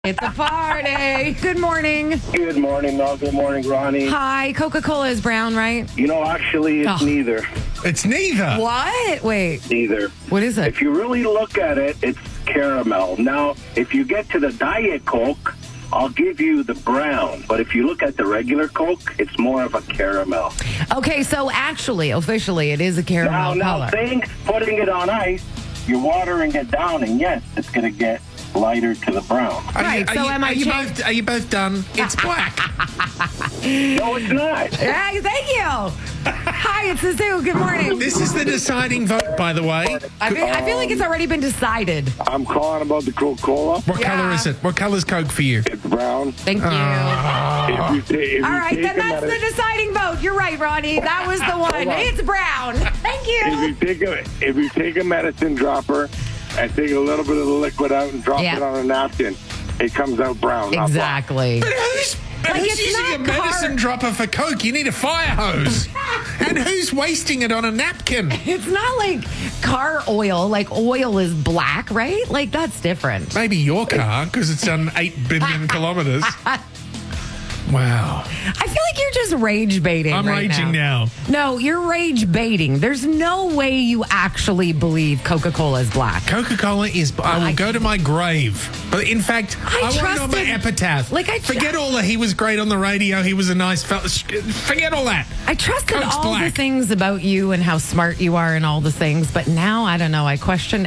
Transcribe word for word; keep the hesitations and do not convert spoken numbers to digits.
It's a party. Good morning. Good morning, Mel. Good morning, Ronnie. Hi. Coca-Cola is brown, right? You know, actually, it's Oh. neither. It's neither. What? Wait. Neither. What is it? If you really look at it, it's caramel. Now, if you get to the Diet Coke, I'll give you the brown. But if you look at the regular Coke, it's more of a caramel. Okay, so actually, officially, it is a Now, caramel now color. think putting it on ice, you're watering it down, and yes, it's going to get lighter to the brown. Are Right, you, are so you, am I are you chang- both? Are you both done? It's black. No, it's not. Hey, thank you. Hi, it's the Zoo. Good morning. This is the deciding vote, by the way. I feel, I feel like it's already been decided. I'm calling about the Coca-Cola. What Yeah. color is it? What color's Coke for you? It's brown. Thank you. If you ta- if All you right, take then them that's at the a- deciding vote. You're right, Ronnie. That was the one. Hold on. It's brown. Thank If you. you take a if you take a medicine dropper and take a little bit of the liquid out and drop Yeah. it on a napkin, it comes out brown. not black. Exactly. But who's, but Like, who's it's using a not car- medicine dropper for Coke? You need a fire hose. And who's wasting it on a napkin? It's not like car oil. Like oil is black, right? Like that's different. Maybe your car, because it's done eight billion kilometers. Wow. I feel like you're just rage baiting. I'm right raging now. No, you're rage baiting. There's no way you actually believe Coca-Cola is black. Coca-Cola is. I will I- go to my grave. But in fact, I I, want it on my trusted- epitaph. like, I tr- forget all that. He was great on the radio. He was a nice fella. Forget all that. I trusted Coke's all the black. things about you and how smart you are and all the things, but now I don't know. I question